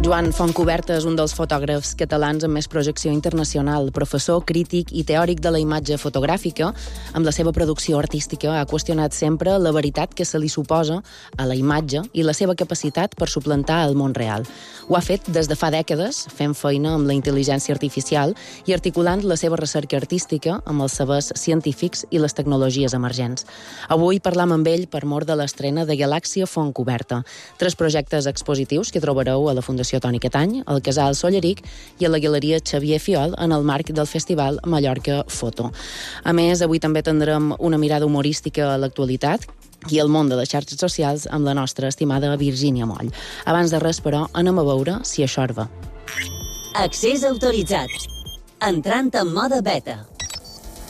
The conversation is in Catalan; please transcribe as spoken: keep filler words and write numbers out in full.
Joan Fontcuberta és un dels fotògrafs catalans amb més projecció internacional, professor, crític i teòric de la imatge fotogràfica. Amb la seva producció artística ha qüestionat sempre la veritat que se li suposa a la imatge i la seva capacitat per suplantar el món real. Ho ha fet des de fa dècades, fent feina amb la intel·ligència artificial i articulant la seva recerca artística amb els sabers científics i les tecnologies emergents. Avui parlam amb ell per mort de l'estrena de Galàxia Fontcuberta, tres projectes expositius que trobareu a la Fundació Toni Catany, al Casal Solleric i a la Galeria Xavier Fiol en el marc del Festival Mallorca Foto. A més, avui també tindrem una mirada humorística a l'actualitat i el món de les xarxes socials amb la nostra estimada Virgínia Moll. Abans de res, però, anem a veure si això va. Accés autoritzat. Entrant en mode beta.